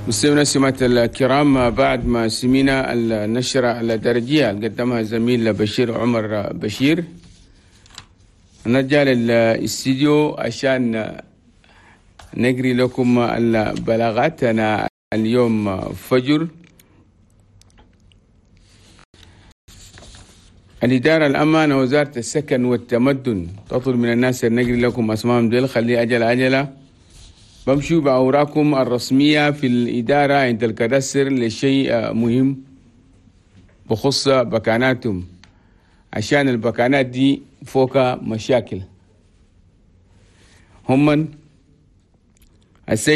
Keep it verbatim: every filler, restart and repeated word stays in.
مستمعينا السمات الكرام، بعد ما سمينا النشرة الدرجية اللي قدمها زميل بشير عمر بشير، نرجع للاستديو عشان نقري لكم البلاغات. أنا اليوم فجر الإدارة الأمانة وزارة السكن والتمدن تطلب من الناس أن نقري لكم أسمائهم ديل، خلي أجل أجلة بمشوا بأوراقكم الرسمية في الإدارة عند الكدستر لشيء مهم بخص بكاناتهم، عشان البكانات دي فوق مشاكل. هم